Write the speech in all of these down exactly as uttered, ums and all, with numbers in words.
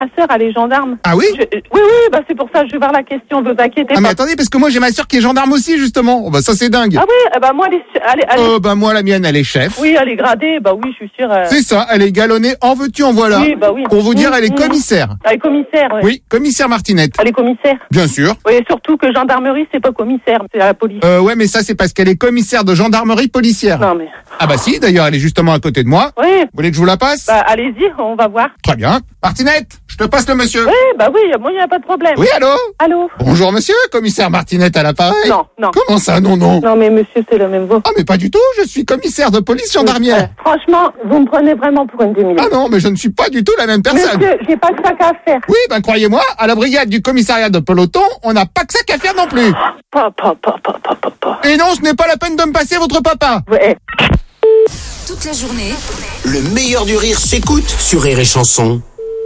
Ma sœur, elle est gendarme. Ah oui je, Oui, oui, bah c'est pour ça que je vais voir la question, vous inquiétez Ah pas. mais attendez, parce que moi j'ai ma sœur qui est gendarme aussi, justement. Oh, bah ça c'est dingue. Ah oui, eh bah moi, elle est... Elle est, elle est... Oh bah moi la mienne, elle est chef. Oui, elle est gradée, bah oui, je suis sûre. Euh... C'est ça, elle est galonnée, en veux-tu, en voilà. Oui, bah oui. Pour vous dire, mmh, elle est mmh. commissaire. Elle est commissaire, oui. Oui, commissaire Martinette. Elle est commissaire. Bien sûr. Oui, surtout que gendarmerie, c'est pas commissaire, c'est la police. Euh, ouais, mais ça c'est parce qu'elle est commissaire de gendarmerie policière. Non mais... Ah bah si, d'ailleurs, elle est justement à côté de moi. Oui. Vous voulez que je vous la passe? Bah allez-y, on va voir. Très bien. Martinette, je te passe le monsieur. Oui, bah oui, moi, il n'y a pas de problème. Oui, allô? Allô? Bonjour monsieur, commissaire Martinette à l'appareil. Non, non. Comment ça, non, non? Non, mais monsieur, c'est le même mot. Ah mais pas du tout, je suis commissaire de police gendarmière. Euh, franchement, vous me prenez vraiment pour une demi-heure. Ah non, mais je ne suis pas du tout la même personne. Monsieur, j'ai pas que ça qu'à faire. Oui, ben croyez-moi, à la brigade du commissariat de peloton, on n'a pas que ça qu'à faire non plus. Pa, pa, pa, pa, pa, pa, pa. Et non, ce n'est pas la peine de me passer votre papa. Ouais. Toute la journée, Le meilleur du rire s'écoute sur Rire et Chanson.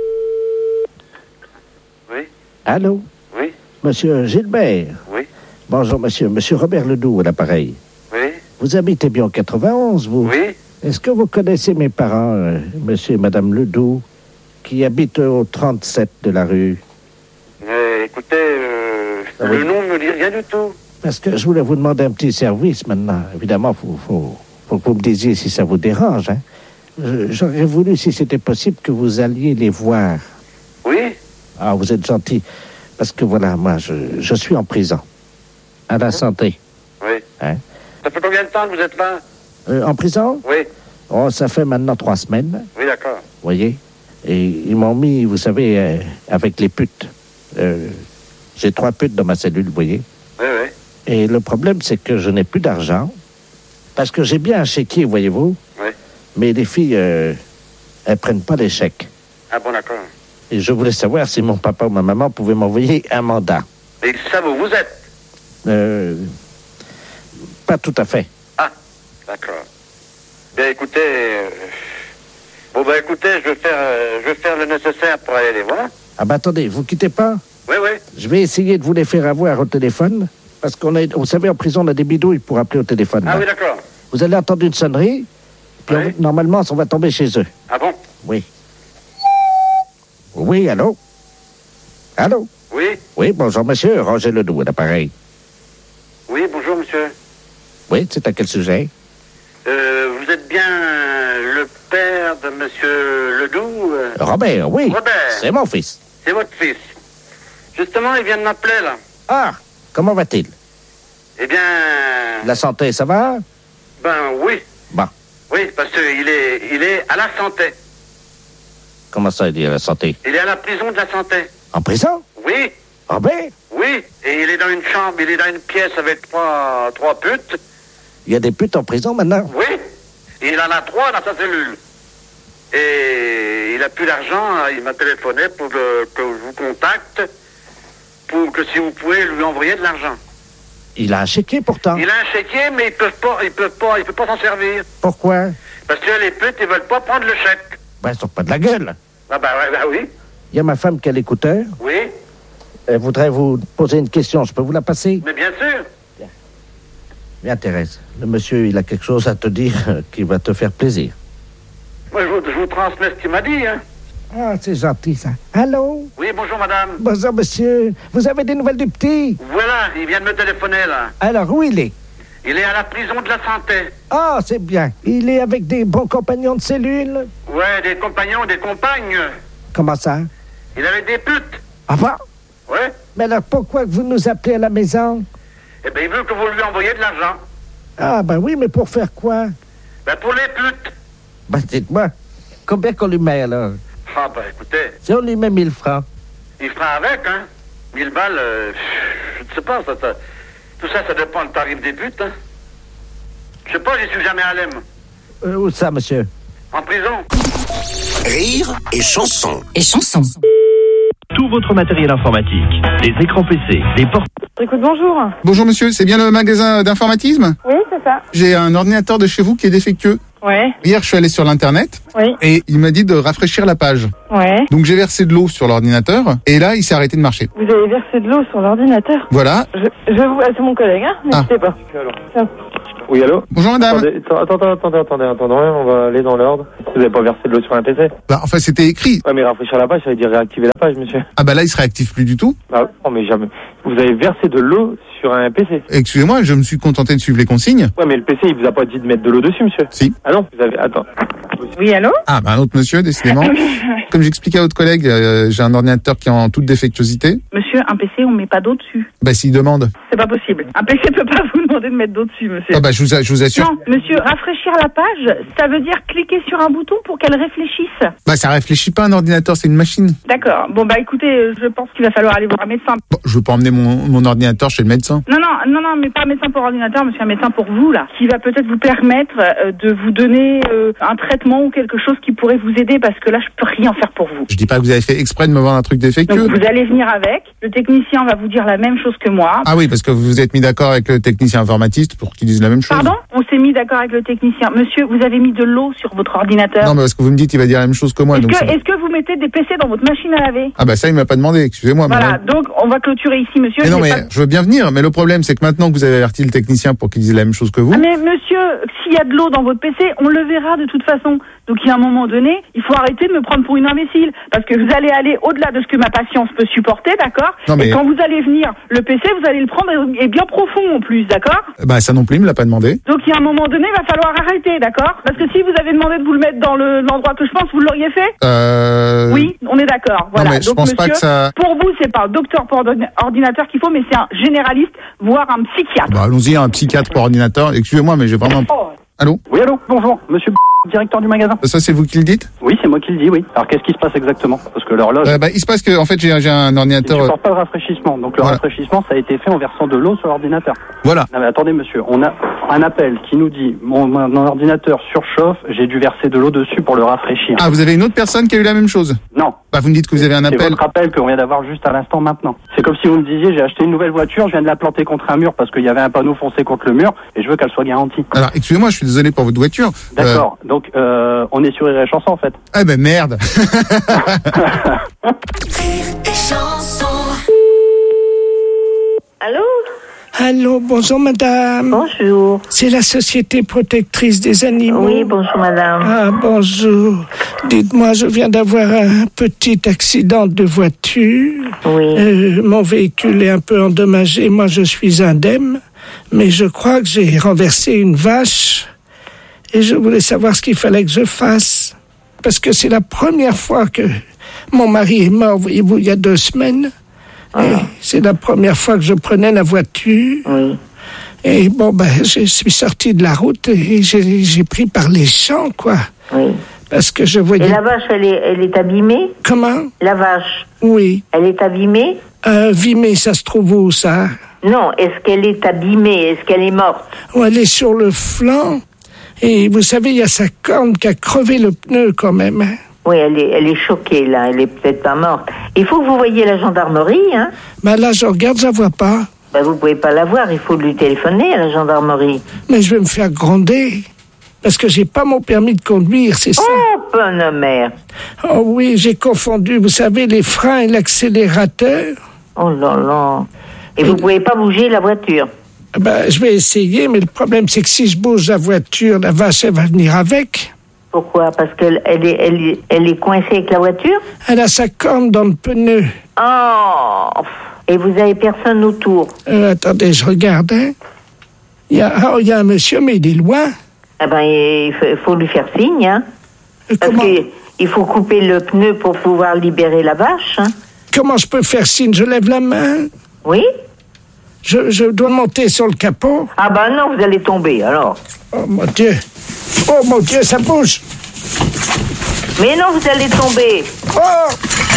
Oui, Allô? oui, Monsieur Gilbert? oui, Bonjour, monsieur. Monsieur Robert Ledoux, à l'appareil. oui, Vous habitez bien en quatre-vingt-onze, vous? oui. Est-ce que vous connaissez mes parents, euh, monsieur et madame Ledoux, qui habitent au trente-sept de la rue? Mais écoutez, euh, Ah le oui. nom ne me dit rien du tout. Parce que je voulais vous demander un petit service maintenant. Évidemment, il faut, faut, faut que vous me disiez si ça vous dérange. Hein. Je- J'aurais voulu, si c'était possible, que vous alliez les voir. Oui, Ah, vous êtes gentil. Parce que voilà, moi, je, je suis en prison. À la santé. oui. Hein? Ça fait combien de temps que vous êtes là? Euh, en prison? Oui, Oh, ça fait maintenant trois semaines. oui, d'accord. Vous voyez? Et ils m'ont mis, vous savez, euh, avec les putes. Euh, j'ai trois putes dans ma cellule, vous voyez? Oui, oui. Et le problème, c'est que je n'ai plus d'argent. Parce que j'ai bien un chéquier, voyez-vous? Oui. Mais les filles, euh, elles prennent pas les chèques. Ah bon, d'accord. Et je voulais savoir si mon papa ou ma maman pouvaient m'envoyer un mandat. Et ça, vous vous êtes? Euh, pas tout à fait. Ah, d'accord. Bien, écoutez... euh, Bon, ben, écoutez, je vais faire, euh, je vais faire le nécessaire pour aller les voir. Ah bah attendez, vous quittez pas? Oui, oui. Je vais essayer de vous les faire avoir au téléphone. Parce qu'on est, vous savez, en prison, on a des bidouilles pour appeler au téléphone. Ah là. oui, d'accord. Vous allez entendre une sonnerie, puis Oui. on- normalement, on va tomber chez eux. Ah bon? Oui. Oui, allô? Allô? Oui, Oui, bonjour, monsieur. Roger Ledoux, à l'appareil. oui, bonjour, monsieur. Oui, c'est à quel sujet? Euh, vous êtes bien le père de monsieur Ledoux euh, Robert, oui. Robert. C'est mon fils. C'est votre fils. Justement, il vient de m'appeler, là. Ah, comment va-t-il? Eh bien... La santé, ça va? Ben oui. Bon. Oui, parce qu'il est, il est à la santé. Comment ça, il est à la santé? Il est à la prison de la santé. En prison? Oui, Robert? oui. Et il est dans une chambre, il est dans une pièce avec trois, trois putes. Il y a des putes en prison maintenant? Oui. Il en a trois dans sa cellule. Et il a plus d'argent. Il m'a téléphoné pour que, que je vous contacte pour que si vous pouvez lui envoyer de l'argent. Il a un chéquier pourtant. Il a un chéquier, mais il peut pas, il peut pas, il peut pas s'en servir. Pourquoi? Parce que les putes, ils veulent pas prendre le chèque. Ben, ils sont pas de la gueule. Ah ben, ouais, ben oui, Il y a ma femme qui a l'écouteur. oui, Elle voudrait vous poser une question. Je peux vous la passer? mais bien sûr. Bien, Thérèse. Le monsieur, il a quelque chose à te dire euh, qui va te faire plaisir. Moi, je vous, je vous transmets ce qu'il m'a dit, hein. Ah, c'est gentil, ça. Allô? Oui, bonjour, madame. Bonjour, monsieur. Vous avez des nouvelles du petit? Voilà, il vient de me téléphoner, là. Alors, où il est? Il est à la prison de la santé. Ah, c'est bien. Il est avec des bons compagnons de cellule? Ouais, des compagnons, des compagnes. Comment ça? Il avait des putes. Ah bon? Ouais. Mais alors, pourquoi vous nous appelez à la maison? Eh ben, il veut que vous lui envoyiez de l'argent. Ah, ben oui, mais pour faire quoi? Ben, pour les putes. Ben, dites-moi, combien qu'on lui met, alors? Ah, ben, écoutez, Si on lui met mille francs. il fera avec, hein. Mille balles, euh, je ne sais pas, ça, ça- tout ça, ça dépend du tarif des putes, hein. Je sais pas, j'y suis jamais allé, moi. Euh, où ça, monsieur? En prison. Rire et Chanson. et chansons. Tout votre matériel informatique, des écrans P C, des portes... Écoute, bonjour. Bonjour monsieur, c'est bien le magasin d'informatisme? Oui, c'est ça. J'ai un ordinateur de chez vous qui est défectueux. Ouais, Hier, je suis allé sur l'internet oui, et il m'a dit de rafraîchir la page. ouais. Donc j'ai versé de l'eau sur l'ordinateur et là, il s'est arrêté de marcher. Vous avez versé de l'eau sur l'ordinateur. Voilà. Je, je vous... ah, c'est mon collègue, hein. N'hésitez pas. Tiens. Oui, allô? Bonjour madame. Attendez, attendez, attendez, attendez, attendez, on va aller dans l'ordre. Vous n'avez pas versé de l'eau sur un P C? Bah, enfin, c'était écrit. Ouais, mais rafraîchir la page, ça veut dire réactiver la page, monsieur. Ah bah là, il se réactive plus du tout. Ah, non, mais jamais. Vous avez versé de l'eau sur un P C? Excusez-moi, je me suis contenté de suivre les consignes. Ouais, mais le P C, il vous a pas dit de mettre de l'eau dessus, monsieur? Si. Ah non, vous avez... Attends. Oui, allô? Ah bah un autre monsieur, décidément. Comme j'expliquais à votre collègue, euh, j'ai un ordinateur qui est en toute défectuosité. Monsieur, un P C, on met pas d'eau dessus. Bah s'il demande. C'est pas possible. Un P C peut pas vous demander de mettre d'eau dessus, monsieur. Ah bah je vous, je vous assure. Non, monsieur, rafraîchir la page, ça veut dire cliquer sur un bouton pour qu'elle réfléchisse. Bah ça réfléchit pas un ordinateur, c'est une machine. D'accord. Bon, bah écoutez, je pense qu'il va falloir aller voir un médecin. Bon, je veux pas emmener mon, mon ordinateur chez le médecin. Non, non, non, non, mais pas un médecin pour ordinateur, monsieur, un médecin pour vous, là, qui va peut-être vous permettre euh, de vous donner euh, un traitement ou quelque chose qui pourrait vous aider, parce que là, je peux rien faire pour vous. Je dis pas que vous avez fait exprès de me vendre un truc défectueux. Donc, vous allez venir avec, le technicien va vous dire la même chose que moi. Ah oui, parce que vous vous êtes mis d'accord avec le technicien informatiste pour qu'il dise la même chose. Pardon? On s'est mis d'accord avec le technicien. Monsieur, vous avez mis de l'eau sur votre ordinateur. Non, mais parce que vous me dites il va dire la même chose que moi. Est-ce donc que, ça... est-ce que vous mettez des P C dans votre machine à laver? Ah bah ça, il m'a pas demandé, excusez-moi. Voilà, mais... donc on va clôturer ici, monsieur. Mais non, mais pas... je veux bien venir, mais le problème, c'est que maintenant que vous avez averti le technicien pour qu'il dise la même chose que vous... Ah mais monsieur, s'il y a de l'eau dans votre P C, on le verra de toute façon. Donc il y a un moment donné, il faut arrêter de me prendre pour une imbécile. Parce que vous allez aller au-delà de ce que ma patience peut supporter, d'accord? Mais... Et quand vous allez venir, le P C, vous allez le prendre et bien profond en plus, d'accord? Bah ça non plus, il me l'a pas demandé. Donc il y a un moment donné, il va falloir arrêter, d'accord? Parce que si vous avez demandé de vous le mettre dans le, l'endroit que je pense, vous l'auriez fait? Euh... Oui, on est d'accord. Voilà. Non, mais je donc pense monsieur, pas que ça... pour vous, c'est pas un docteur pour ordinateur qu'il faut, mais c'est un généraliste, voire un psychiatre. Bah allons-y, un psychiatre pour ordinateur. Excusez-moi, mais j'ai vraiment... Oh. Allô? Oui, allô, bonjour, monsieur directeur du magasin. Ça, c'est vous qui le dites? Oui, c'est moi qui le dis, oui. Alors, qu'est-ce qui se passe exactement? Parce que l'horloge... Euh, bah, il se passe que, en fait, j'ai, j'ai un ordinateur... Il ne supporte pas le rafraîchissement. Donc, le voilà. rafraîchissement, ça a été fait en versant de l'eau sur l'ordinateur. Voilà. Non, mais attendez, monsieur. On a un appel qui nous dit, mon, mon ordinateur surchauffe, j'ai dû verser de l'eau dessus pour le rafraîchir. Ah, vous avez une autre personne qui a eu la même chose? Non. Bah, vous me dites que vous avez un appel... C'est votre appel qu'on vient d'avoir juste à l'instant maintenant. C'est comme si vous me disiez, j'ai acheté une nouvelle voiture, je viens de la planter contre un mur parce qu'il y avait un panneau foncé contre le mur et je veux qu'elle soit garantie. Alors, excusez-moi, je suis désolé pour votre voiture. D'accord. Euh... Donc, euh, on est sur Rire et Chanson, en fait. Ah ben merde. Allô? Allô, bonjour madame. Bonjour. C'est la Société protectrice des animaux. Oui, bonjour madame. Ah, bonjour. Dites-moi, je viens d'avoir un petit accident de voiture. Oui. Euh, mon véhicule est un peu endommagé, moi je suis indemne, mais je crois que j'ai renversé une vache et je voulais savoir ce qu'il fallait que je fasse. Parce que c'est la première fois que mon mari est mort, voyez-vous, il y a deux semaines. Ah. Et c'est la première fois que je prenais la voiture. Oui. Et bon, ben, je suis sorti de la route et j'ai, j'ai pris par les champs, quoi. Oui. Parce que je voyais... Et la vache, elle est, elle est abîmée? Comment? La vache. Oui. Elle est abîmée? Euh, Vimée, ça se trouve où, ça? Non, est-ce qu'elle est abîmée? Est-ce qu'elle est morte? Oh, elle est sur le flanc. Et vous savez, il y a sa corne qui a crevé le pneu, quand même. Hein? Oui, elle est, elle est choquée, là. Elle est peut-être pas morte. Il faut que vous voyiez la gendarmerie, hein? Ben là, je regarde, je la vois pas. Ben, vous pouvez pas la voir. Il faut lui téléphoner à la gendarmerie. Mais je vais me faire gronder. Parce que j'ai pas mon permis de conduire, c'est ça? Oh, bonne mère. Oh oui, j'ai confondu, vous savez, les freins et l'accélérateur. Oh là là. Et, et vous pouvez pas bouger la voiture? Ben, je vais essayer, mais le problème, c'est que si je bouge la voiture, la vache, elle va venir avec. Pourquoi? Parce qu'elle elle est, elle, est, elle est coincée avec la voiture? Elle a sa corne dans le pneu. Oh! Et vous avez personne autour? Euh, attendez, je regarde, hein. Il y a, oh, il y a un monsieur, mais il est loin. Eh ben, il faut, il faut lui faire signe, hein. Euh, Parce comment? qu'il faut couper le pneu pour pouvoir libérer la vache, hein. Comment je peux faire signe? Je lève la main? Oui? Je, je dois monter sur le capot? Ah ben non, vous allez tomber, alors. Oh mon Dieu! Oh mon Dieu, ça bouge! Mais non, vous allez tomber! Oh!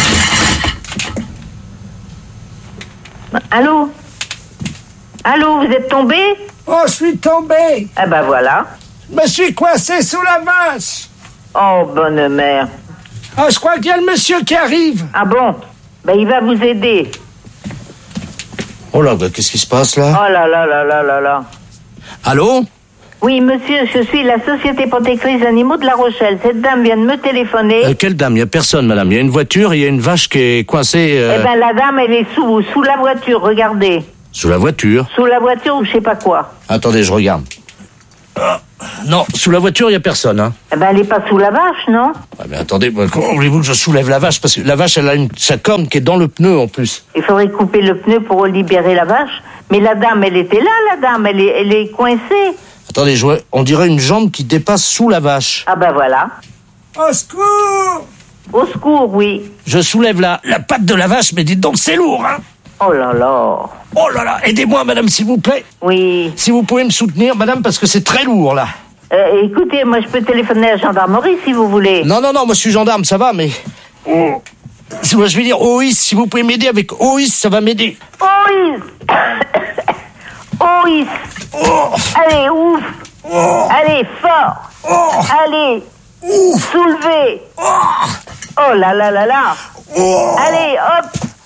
Allô? Allô, vous êtes tombé? Oh, je suis tombé! Ah ben voilà. Je me suis coincé sous la vache! Oh, bonne mère. Ah, je crois qu'il y a le monsieur qui arrive! Ah bon? Ben il va vous aider. Oh là, ben, qu'est-ce qui se passe là? Oh là là là là là là. Allô? Oui, monsieur, je suis la Société protectrice animaux de La Rochelle. Cette dame vient de me téléphoner. Euh, quelle dame? Il n'y a personne, madame. Il y a une voiture et il y a une vache qui est coincée... Euh... Eh ben, la dame, elle est sous, sous la voiture, regardez. Sous la voiture? Sous la voiture ou je sais pas quoi. Attendez, je regarde. Ah, non, sous la voiture, il n'y a personne. Hein. Eh ben, elle n'est pas sous la vache, non? Ah, mais attendez, comment voulez-vous que je soulève la vache? Parce que la vache, elle a une, sa corne qui est dans le pneu, en plus. Il faudrait couper le pneu pour libérer la vache. Mais la dame, elle était là, la dame. Elle est, elle est coincée. Attendez, je vois, on dirait une jambe qui dépasse sous la vache. Ah ben voilà. Au secours! Au secours, oui. Je soulève la, la patte de la vache, mais dites donc, c'est lourd, hein? Oh là là. Oh là là, aidez-moi, madame, s'il vous plaît. Oui. Si vous pouvez me soutenir, madame, parce que c'est très lourd, là. Euh, écoutez, moi, je peux téléphoner à la gendarmerie, si vous voulez. Non, non, non, moi, je suis gendarme, ça va, mais... Oh. Moi, je vais dire O I S, si vous pouvez m'aider avec O I S, ça va m'aider. O I S. O I S. Oh. Allez, ouf. Oh. Allez, fort. Oh. Allez. Ouf. Soulevez. Oh. Oh là là là là. Oh. Allez, hop.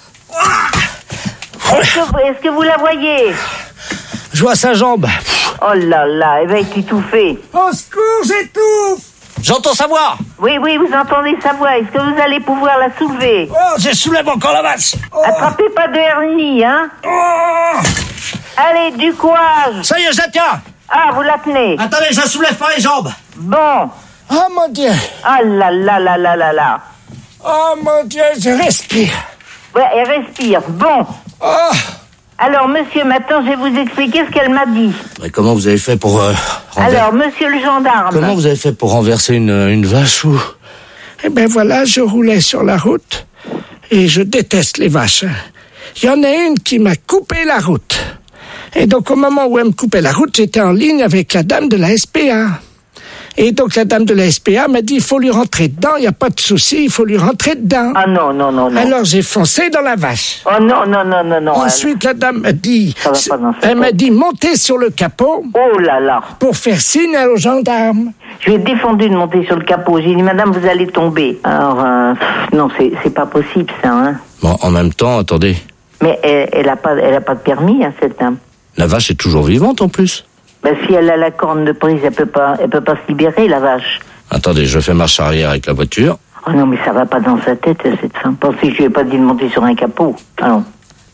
Oh. Est-ce que, vous, est-ce que vous la voyez? Je vois sa jambe. Oh là là, elle va être étouffée. Au secours, j'étouffe! J'entends sa voix. Oui, oui, vous entendez sa voix. Est-ce que vous allez pouvoir la soulever? Oh, je soulève encore la vache. Oh. Attrapez pas de hernie, hein? Oh. Allez, du courage. Ça y est, je la tiens. Ah, vous la tenez. Attendez, je la soulève par les jambes. Bon. Oh mon Dieu. Oh là là là là là là. Oh mon Dieu, je respire. Ouais, elle respire. Bon. Oh. Alors, monsieur, maintenant, je vais vous expliquer ce qu'elle m'a dit. Mais comment vous avez fait pour... Euh, renver... Alors, monsieur le gendarme... Comment vous avez fait pour renverser une, une vache ou... Eh ben voilà, je roulais sur la route et je déteste les vaches. Il y en a une qui m'a coupé la route. Et donc, au moment où elle me coupait la route, j'étais en ligne avec la dame de la S P A. Et donc, la dame de la S P A m'a dit, il faut lui rentrer dedans, il n'y a pas de souci, il faut lui rentrer dedans. Ah non, non, non, non. Alors, j'ai foncé dans la vache. Oh non, non, non, non, non. Ensuite, elle... la dame m'a dit, Ça va pas dans elle m'a dit, montez sur le capot. Oh là là. Pour faire signe aux gendarmes. Je lui ai défendu de monter sur le capot. J'ai dit, madame, vous allez tomber. Alors, euh, pff, non, c'est, c'est pas possible, ça, hein. Bon, en même temps, attendez. Mais elle, elle a pas, elle a pas de permis, hein, cette dame. La vache est toujours vivante, en plus. Ben, si elle a la corne de prise, elle peut pas, elle peut pas se libérer, la vache. Attendez, je fais marche arrière avec la voiture. Oh non, mais ça va pas dans sa tête, cette femme. Pensez que je lui ai pas dit de monter sur un capot. Alors.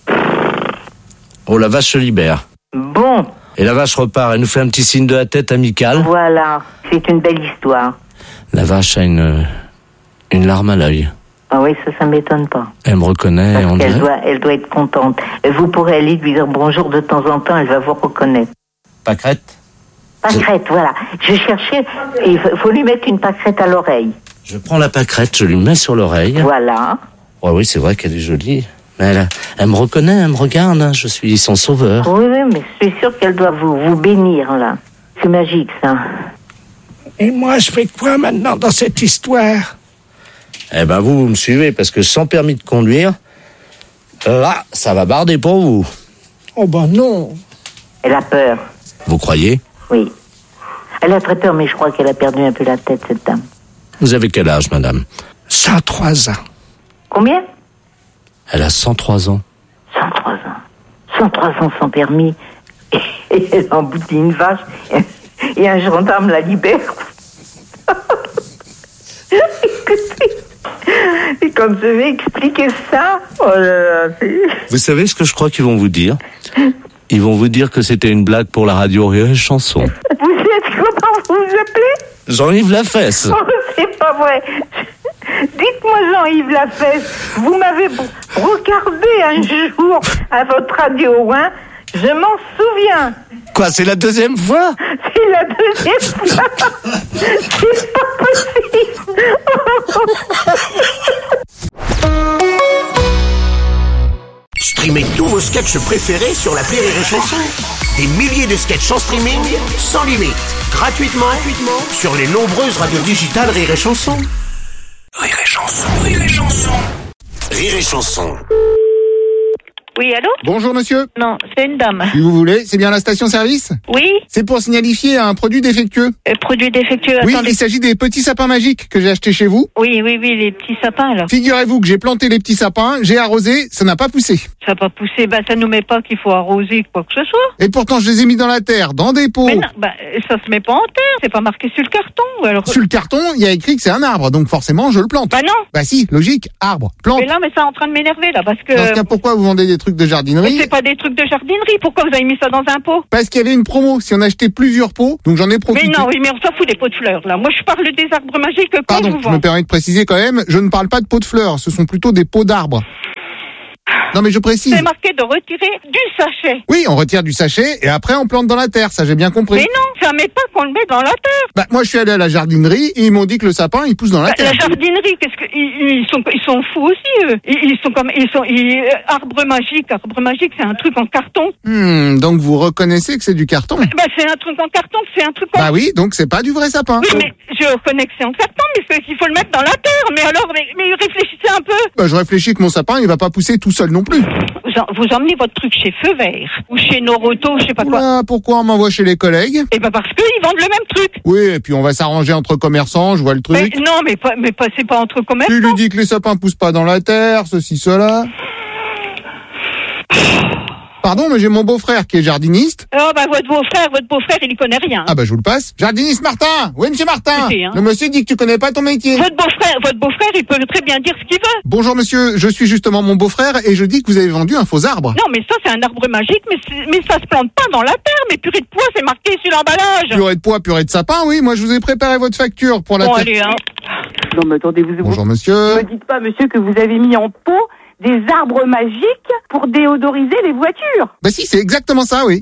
Oh, la vache se libère. Bon. Et la vache repart, elle nous fait un petit signe de la tête amical. Voilà, c'est une belle histoire. La vache a une, une larme à l'œil. Ah oui, ça, ça m'étonne pas. Elle me reconnaît, Parce on qu'elle dirait. doit, elle doit être contente. Vous pourrez aller lui dire bonjour de temps en temps, elle va vous reconnaître. Pâquerette. Pâquerette, je... voilà. Je cherchais, il faut lui mettre une pâquerette à l'oreille. Je prends la pâquerette, je lui mets sur l'oreille. Voilà. Oh oui, c'est vrai qu'elle est jolie. Mais elle, elle me reconnaît, elle me regarde, hein. Je suis son sauveur. Oui, oui, mais je suis sûre qu'elle doit vous, vous bénir, là. C'est magique, ça. Et moi, je fais quoi maintenant dans cette histoire? Eh ben, vous, vous me suivez, parce que sans permis de conduire, là, ça va barder pour vous. Oh ben non. Elle a peur. Vous croyez? Oui. Elle a très peur, mais je crois qu'elle a perdu un peu la tête, cette dame. Vous avez quel âge, madame? cent trois ans. Combien? Elle a cent trois ans. cent trois ans. cent trois ans sans permis. Et elle emboutit une vache. Et un gendarme la libère. Écoutez. Et quand je vais expliquer ça, oh là là, c'est... Vous savez ce que je crois qu'ils vont vous dire? Ils vont vous dire que c'était une blague pour la radio Rire et Chanson. Vous êtes comment vous vous appelez? Jean-Yves Lafesse. Oh, c'est pas vrai. Dites-moi, Jean-Yves Lafesse, vous m'avez regardé un jour à votre radio, hein? Je m'en souviens. Quoi, c'est la deuxième fois? C'est la deuxième fois. C'est pas possible. Streamez tous vos sketchs préférés sur l'appli Rire et Chanson. Des milliers de sketchs en streaming, sans limite, gratuitement, gratuitement sur les nombreuses radios digitales Rire et Chanson. Rire et Chanson, Rire et Chanson. Rire et Chanson. Oui, allô? Bonjour monsieur. Non, c'est une dame. Si vous voulez, c'est bien la station-service? Oui. C'est pour signalifier un produit défectueux. Euh, produit défectueux, Oui, attendez. il s'agit des petits sapins magiques que j'ai achetés chez vous. Oui, oui, oui, les petits sapins, là. Figurez-vous que j'ai planté les petits sapins, j'ai arrosé, ça n'a pas poussé. Ça ça n'a pas poussé. Ben, ça nous met pas qu'il faut arroser quoi que ce soit. Et pourtant, je les ai mis dans la terre, dans des pots. Mais non, ben, ça se met pas en terre. C'est pas marqué sur le carton. Alors... Sur le carton, il y a écrit que c'est un arbre, donc forcément, je le plante. Bah non. Bah si, logique, arbre, plante. Mais là, mais c'est en train de m'énerver, là, parce que... Dans ce cas, pourquoi vous vendez des trucs de jardinerie? Mais c'est pas des trucs de jardinerie. Pourquoi vous avez mis ça dans un pot? Parce qu'il y avait une promo. Si on achetait plusieurs pots, donc j'en ai profité. Mais non, oui, mais on s'en fout des pots de fleurs, là. Moi, je parle des arbres magiques qu'on Pardon, vous je vend. me permets de préciser quand même, je ne parle pas de pots de fleurs, ce sont plutôt des pots d'arbres. Non mais je précise. C'est marqué de retirer du sachet. Oui, on retire du sachet et après on plante dans la terre, ça j'ai bien compris. Mais non, ça met pas qu'on le met dans la terre. Bah moi je suis allé à la jardinerie et ils m'ont dit que le sapin il pousse dans la Bah, terre. la jardinerie, qu'est-ce que ils, ils sont ils sont fous aussi eux. Ils, ils sont comme ils sont ils, euh, arbre magique, arbre magique, c'est un truc en carton. Hmm, donc vous reconnaissez que c'est du carton. Bah c'est un truc en carton, c'est un truc en... Bah oui, donc c'est pas du vrai sapin. Oui, mais je reconnais que c'est en carton, mais c'est qu'il faut le mettre dans la terre. Mais alors, mais, mais réfléchissez un peu. Bah je réfléchis que mon sapin il va pas pousser tout seul non plus. Vous, en, vous emmenez votre truc chez Feu Vert ou chez Noroto, je sais pas quoi. Oula, pourquoi on m'envoie chez les collègues? Eh ben parce qu'ils vendent le même truc. Oui, et puis on va s'arranger entre commerçants, je vois le truc. Mais, non, mais pas, mais pas, c'est pas entre commerçants. Tu lui dis que les sapins poussent pas dans la terre, ceci, cela. Pardon, mais j'ai mon beau-frère qui est jardiniste. Oh bah votre beau-frère, votre beau-frère, il y connaît rien. Ah bah je vous le passe. Jardiniste Martin. Oui, monsieur Martin. Écoutez, hein. Le monsieur dit que tu connais pas ton métier. Votre beau-frère, votre beau-frère, il peut très bien dire ce qu'il veut. Bonjour monsieur, je suis justement mon beau-frère et je dis que vous avez vendu un faux arbre. Non, mais ça c'est un arbre magique, mais, c'est- mais ça se plante pas dans la terre. Mais purée de pois, c'est marqué sur l'emballage. Purée de pois, purée de sapin, oui. Moi je vous ai préparé votre facture pour la Bon terre. allez, hein. Non, mais attendez, vous Bonjour Ne monsieur. me dites pas, monsieur, que vous avez mis en pot des arbres magiques pour déodoriser les voitures. Bah si, c'est exactement ça, oui.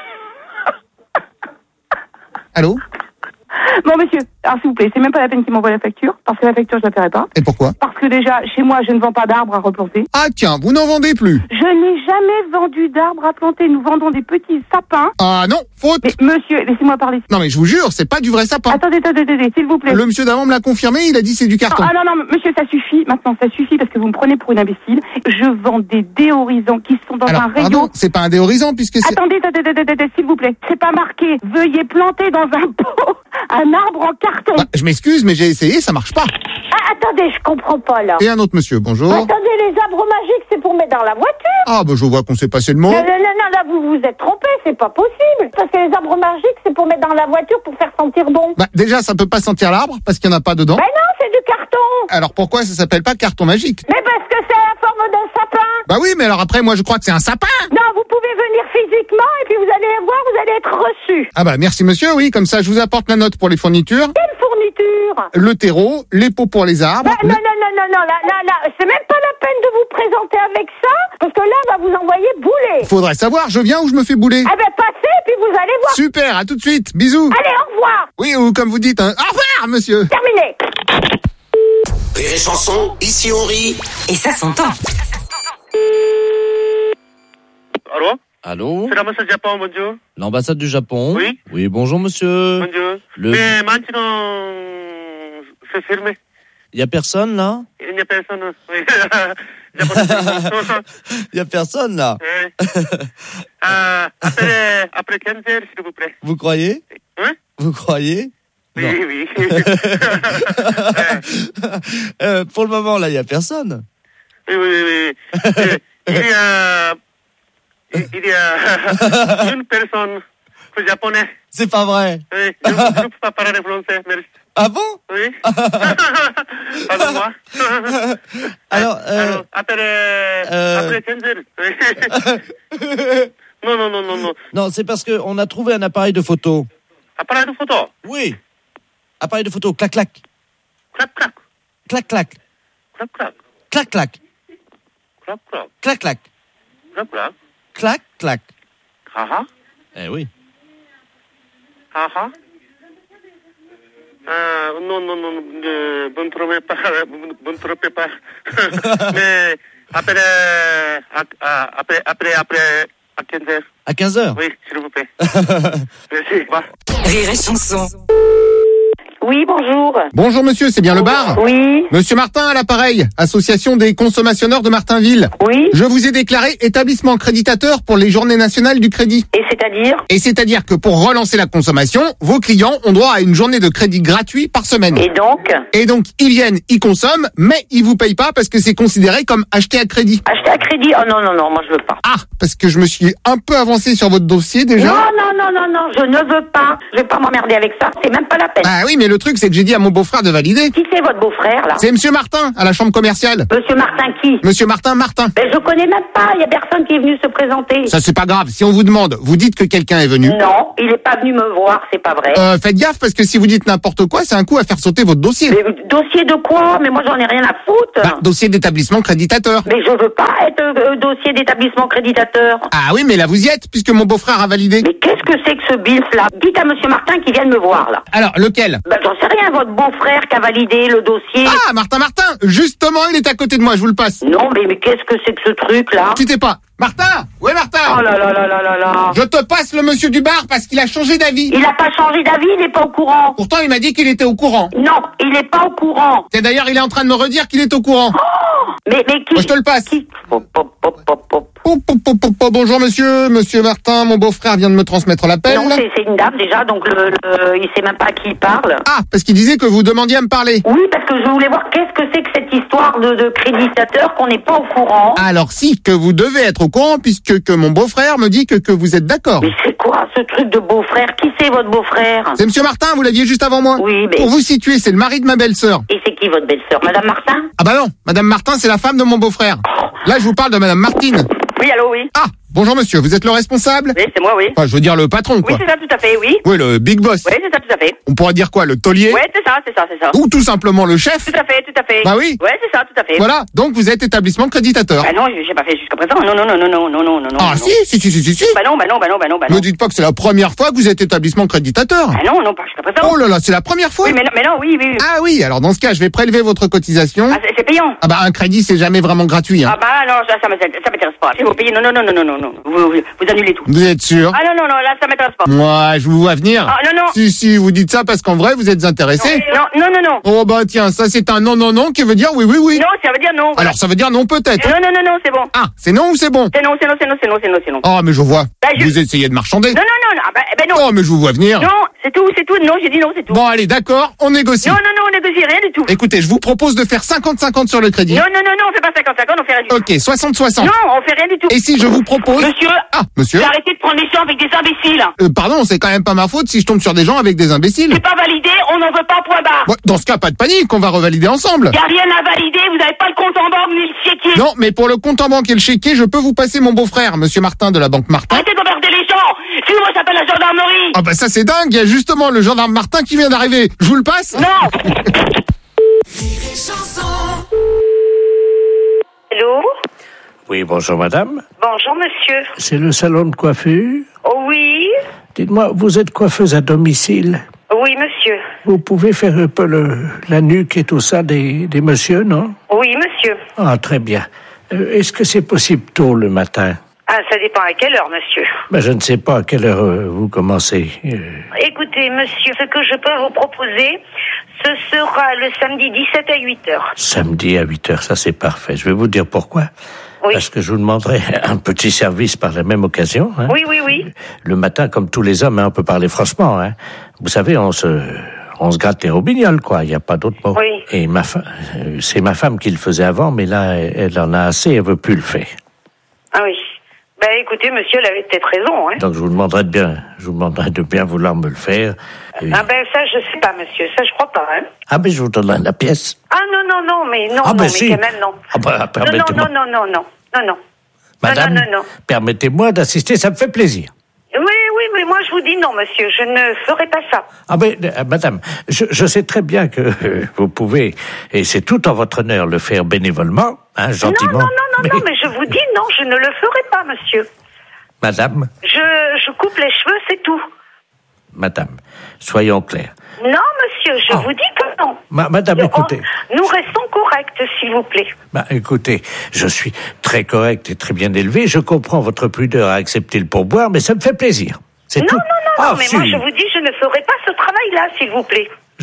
Allô? Bon, monsieur, alors s'il vous plaît, c'est même pas la peine qu'il m'envoie la facture, parce que la facture, je la paierai pas. Et pourquoi? Parce que déjà, chez moi, je ne vends pas d'arbres à replanter. Ah tiens, vous n'en vendez plus. Je n'ai jamais vendu d'arbres à planter. Nous vendons des petits sapins. Ah non, faute. Mais monsieur, laissez-moi parler. Non mais je vous jure, c'est pas du vrai sapin. Attendez, attendez, attendez, s'il vous plaît. Le monsieur d'avant me l'a confirmé, il a dit c'est du carton. Ah non, non, monsieur, ça suffit. Maintenant, ça suffit parce que vous me prenez pour une imbécile. Je vends des déorisants qui sont dans Alors, un rayon. pardon, c'est pas un déhorisant puisque c'est... Attendez, attendez, attendez, attendez, s'il vous plaît. C'est pas marqué. Veuillez planter dans un pot un arbre en carton. Bah, je m'excuse, mais j'ai essayé, ça marche pas. Ah, attendez, je comprends pas là. Et un autre monsieur, bonjour. Attendez, les arbres magiques, c'est pour mettre dans la voiture. Ah bah je vois qu'on s'est passé le mot. Non, non, non, non, là, vous vous êtes trompé, c'est pas possible. Parce que les arbres magiques, c'est pour mettre dans la voiture pour faire sentir bon. Bah déjà, ça peut pas sentir l'arbre parce qu'il y en a pas dedans. Mais non, c'est du carton. Alors pourquoi ça s'appelle pas carton magique? Mais parce que c'est la forme d'un sapin. Bah oui, mais alors après, moi je crois que c'est un sapin. Non, vous pouvez venir physiquement et puis vous allez voir, vous allez être reçu. Ah bah merci monsieur, oui, comme ça je vous apporte la note pour les fournitures. Quelle fourniture? Le terreau, les pots pour les arbres. Bah, le- non, non, non, non, non, là, là, là, c'est même pas la peine de vous présenter avec ça, parce que là, on va vous envoyer bouler. Faudrait savoir, je viens ou je me fais bouler. Ah ben, passez, puis vous allez voir. Super, à tout de suite, bisous. Allez, au revoir. Oui, ou comme vous dites, un au revoir monsieur. Terminé. Rire et chanson, ici on rit. Et ça s'entend. Allô? Allô? C'est l'ambassade du Japon, bonjour. L'ambassade du Japon? Oui. Oui, bonjour monsieur. Bonjour. Le- Mais maintenant, c'est fermé. Il y a personne là? Il n'y a personne. Oui. Il n'y a pas de- Il y a personne là? Oui. Euh, après, après quinze heures, s'il vous plaît. Vous croyez? Hein? Vous croyez? Oui, Non. oui. Euh, pour le moment là, il y a personne. Oui, oui, oui. oui. Il y a, il y a une personne japonais. C'est pas vrai. Oui, je ne peux pas parler français, merci. Ah bon? Oui. Pardon-moi. Alors, euh, Alors, après, euh, après quinze heures. Oui. Non, non, non, non, non. Non, c'est parce que on a trouvé un appareil de photo. Appareil de photo. Oui. Appareil de photo. Clac clac. Clac, clac. Clac clac. Clac, clac. Clac clac. Clac, clac. Clac clac. Clac, clac. Clac clac. Ah ah. Eh oui. Ah ah. Ah, non, non, non, ne vous ne trompez pas, vous ne trompez pas. Mais après, à- à- après, après, après, à quinze heures. À quinze heures. Oui, s'il vous plaît. Merci. Au revoir. Rire et chanson. Oui, bonjour. Bonjour monsieur, c'est bien le bar? Oui. Monsieur Martin à l'appareil, association des consommateurs de Martinville. Oui. Je vous ai déclaré établissement créditateur pour les journées nationales du crédit. Et c'est-à-dire? Et c'est-à-dire que pour relancer la consommation, vos clients ont droit à une journée de crédit gratuit par semaine. Et donc? Et donc, ils viennent, ils consomment, mais ils vous payent pas parce que c'est considéré comme acheté à crédit. Acheter à crédit? Oh non, non, non, moi je veux pas. Ah, parce que je me suis un peu avancé sur votre dossier déjà. Non, non, non, non, non, je ne veux pas. Je vais pas m'emmerder avec ça, c'est même pas la peine. Ah oui, mais le truc, c'est que j'ai dit à mon beau-frère de valider. Qui c'est votre beau-frère, là? C'est monsieur Martin, à la chambre commerciale. Monsieur Martin qui? Monsieur Martin Martin. Ben je connais même pas, il y a personne qui est venu se présenter. Ça, c'est pas grave. Si on vous demande, vous dites que quelqu'un est venu. Non, il est pas venu me voir, c'est pas vrai. Euh, faites gaffe, parce que si vous dites n'importe quoi, c'est un coup à faire sauter votre dossier. Mais dossier de quoi? Mais moi j'en ai rien à foutre. Bah, dossier d'établissement créditateur. Mais je veux pas être euh, dossier d'établissement créditateur. Ah oui, mais là vous y êtes, puisque mon beau-frère a validé. Mais qu'est-ce que c'est que ce bilf là? Dites à monsieur Martin qu'il vienne me voir là. Alors, lequel? Ben j'en sais rien, votre beau-frère qui a validé le dossier. Ah, Martin Martin. Justement, il est à côté de moi, je vous le passe. Non, mais, mais qu'est-ce que c'est que ce truc là? Tu sais pas. Martin! Oui, Martin! Oh là là là là là là! Je te passe le monsieur du bar parce qu'il a changé d'avis. Il a pas changé d'avis, il est pas au courant. Pourtant, il m'a dit qu'il était au courant. Non, il est pas au courant. Et d'ailleurs, il est en train de me redire qu'il est au courant. Oh, mais, mais qui? Moi, je te le passe. Qui? Hop, hop, hop, hop, hop. Oh, oh, oh, oh, oh, bonjour monsieur, monsieur Martin, mon beau-frère vient de me transmettre l'appel. Non, c'est, c'est une dame déjà, donc le, le, il sait même pas à qui il parle. Ah, parce qu'il disait que vous demandiez à me parler. Oui, parce que je voulais voir qu'est-ce que c'est que cette histoire de, de créditateur qu'on n'est pas au courant. Alors si, que vous devez être au courant puisque que mon beau-frère me dit que, que vous êtes d'accord. Mais c'est quoi ce truc de beau-frère? Qui c'est votre beau-frère? C'est monsieur Martin, vous l'aviez juste avant moi. Oui, mais... Pour vous situer, c'est le mari de ma belle-sœur. Et c'est qui votre belle-sœur? Madame Martin? Ah bah non, madame Martin, c'est la femme de mon beau-frère. Là, je vous parle de madame Martine. Oui, allô, oui. Ah, bonjour monsieur, vous êtes le responsable? Oui, c'est moi, oui. Enfin, je veux dire le patron, quoi. Oui, c'est ça, tout à fait, oui. Oui, le big boss. Oui, c'est ça, tout à fait. On pourrait dire quoi, le taulier? Oui, c'est ça, c'est ça, c'est ça. Ou tout simplement le chef? Tout à fait, tout à fait. Bah oui. Oui, c'est ça, tout à fait. Voilà, donc vous êtes établissement créditateur. Bah non, j'ai pas fait jusqu'à présent. Non, non, non, non, non, non, non, non. Ah si, si, si, si, si, si. Bah non, bah non, bah non, bah non, bah non. Ne dites pas que c'est la première fois que vous êtes établissement créditateur. Ah non, non, pas jusqu'à présent. Oh là là, c'est la première fois? Oui, mais non, mais non, oui, oui, oui. Ah oui, alors dans ce cas, je vais prélever votre cotisation. Ah, c'est, c'est payant. Ah bah un crédit, c'est jamais vraiment gratuit, hein. Ah bah non, ça, ça m'intéresse, ça m'intéresse pas. Si vous payez, non, non, non, non, non, non, non. Vous, vous, vous annulez tout. Vous êtes sûr? Ah non, non, non, là, ça m'intéresse pas. Moi, je vous vois venir. Ah non, non. Si, si, vous dites ça parce qu'en vrai, vous êtes intéressé. Non, non, non, non. Oh bah tiens, ça c'est un non, non, non qui veut dire oui, oui, oui. Non, ça veut dire non. Voilà. Alors ça veut dire non peut-être. Non, non, non, non, c'est bon. Ah, c'est non ou c'est bon? C'est non, c'est non, c'est non, c'est non, c'est non, c'est non. Oh mais je vois. Bah, je... Vous essayez de marchander. Non, non, non, non, ah, bah, ben non. Oh mais je vous vois venir. Non, c'est tout, c'est tout. Non, j'ai dit non, c'est tout. Bon allez, d'accord, on négocie. Non, non, non, on négocie rien du tout. Écoutez, je vous propose de faire cinquante cinquante sur le crédit. Non, non, non, non, on fait pas cinquante cinquante, on fait rien du tout. Ok, soixante soixante. Non, on fait rien du tout. Et si je vous propose... Monsieur. Ah, monsieur. Arrêtez de prendre des gens avec des imbéciles. Euh, pardon, c'est quand même pas ma faute si je tombe sur des gens avec des imbéciles. C'est pas validé, on n'en veut pas, point barre. Bon, dans ce cas, pas de panique, on va revalider ensemble. Y a rien à valider, vous avez pas le compte en banque ni le chéquier. Non, mais pour le compte en banque et le chéquier, je peux vous passer mon beau-frère, monsieur Martin de la banque Martin. Arrêtez d'emmerder les gens. Si moi j'appelle la gendarmerie. Ah bah ça c'est dingue, il y a justement le gendarme Martin qui vient d'arriver. Je vous le passe? Non. Allô? Oui, bonjour madame. Bonjour monsieur. C'est le salon de coiffure? Oh oui? Dites-moi, vous êtes coiffeuse à domicile? Oui monsieur. Vous pouvez faire un peu le, la nuque et tout ça des, des messieurs, non? Oui monsieur. Ah, très bien. Euh, est-ce que c'est possible tôt le matin? Ah, ça dépend à quelle heure monsieur. Ben, je ne sais pas à quelle heure euh, vous commencez. Euh... Écoutez monsieur, ce que je peux vous proposer, ce sera le samedi dix-sept à huit heures. Samedi à huit heures, ça c'est parfait. Je vais vous dire pourquoi. Oui. Parce que je vous demanderai un petit service par la même occasion. Hein. Oui, oui, oui. Le matin, comme tous les hommes, hein, on peut parler franchement. Hein. Vous savez, on se, on se gratte les robignoles, quoi. Il n'y a pas d'autre mot. Oui. Et ma fa... c'est ma femme qui le faisait avant, mais là, elle en a assez, elle veut plus le faire. Ah oui. Ben écoutez, monsieur, elle avait peut-être raison. Hein. Donc je vous demanderai de bien, je vous demanderai de bien vouloir me le faire. Et... Ah ben ça, je sais pas, monsieur. Ça, je crois pas. Hein. Ah ben je vous donnerai la pièce. Ah non, non, non, mais non, ah, non, ben, mais si. quand même non. Ah ben, permettez-moi. Non, non, non, non, non, non, non. Madame, non, non, non, non. permettez-moi d'assister, ça me fait plaisir. Oui, oui, mais moi je vous dis non, monsieur, je ne ferai pas ça. Ah ben, euh, madame, je, je sais très bien que euh, vous pouvez, et c'est tout en votre honneur, le faire bénévolement, hein, gentiment. Non, non, non, non, mais... non, mais je vous dis non, je ne le ferai pas, monsieur. Madame, Je, je coupe les cheveux, c'est tout. madame, soyons clairs. Non, monsieur, je Oh. vous dis que non. Ma- madame, Nous- écoutez. Nous restons corrects, s'il vous plaît. Bah, écoutez, je suis très correct et très bien élevé, je comprends votre pudeur à accepter le pourboire, mais ça me fait plaisir. C'est Non, tout. non, non, Ah, non, mais si. moi je vous dis, je ne ferai pas ce travail-là, s'il vous plaît.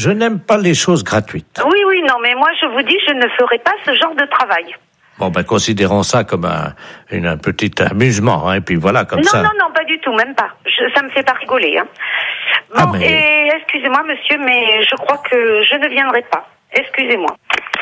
Je n'aime pas les choses gratuites. Oui, oui, non, mais moi, je vous dis, je ne ferai pas ce genre de travail. Bon, ben, considérons ça comme un, une, un petit amusement, hein, et puis voilà, comme non, ça. Non, non, non, pas du tout, même pas. Je, ça me fait pas rigoler, hein. Bon, ah, mais... et excusez-moi, monsieur, mais je crois que je ne viendrai pas. Excusez-moi.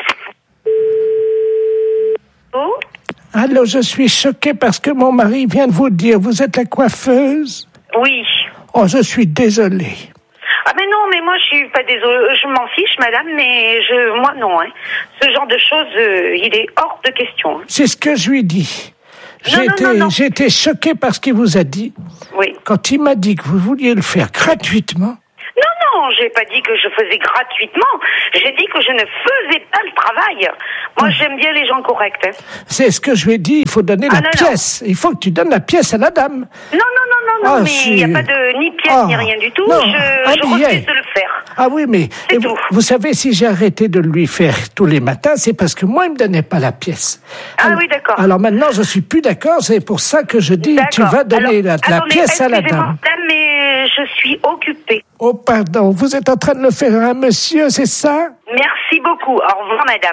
Oh? Allô, je suis choquée parce que mon mari vient de vous dire, vous êtes la coiffeuse? Oui. Oh, je suis désolée. Ah mais non, mais moi je suis pas désolée, je m'en fiche madame, mais je, moi non, hein. Ce genre de choses, euh, il est hors de question. Hein. C'est ce que je lui dis. Non, j'ai, non, été, non, non. j'ai été choquée par ce qu'il vous a dit. Oui. Quand il m'a dit que vous vouliez le faire gratuitement. Non, non, j'ai pas dit que je faisais gratuitement. J'ai dit que je ne faisais pas le travail. Moi, mmh. j'aime bien les gens corrects. Hein. C'est ce que je lui ai dit. Il faut donner ah, la non, pièce. Non. Il faut que tu donnes la pièce à la dame. Non, non, non, non, non. Ah, mais il si... n'y a pas de ni pièce ah, ni rien du tout. Non, je ah, je refuse de le faire. Ah oui, mais c'est vous, tout. vous savez, si j'ai arrêté de lui faire tous les matins, c'est parce que moi, il me donnait pas la pièce. Ah alors, oui, d'accord. Alors maintenant, je suis plus d'accord. C'est pour ça que je dis, d'accord. tu vas donner alors, la, la attendez, pièce à la dame. Madame, mais je suis occupée. Oh, pardon. Vous êtes en train de le faire à un monsieur, c'est ça? Merci beaucoup. Au revoir, madame.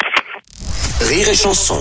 Rire et chanson.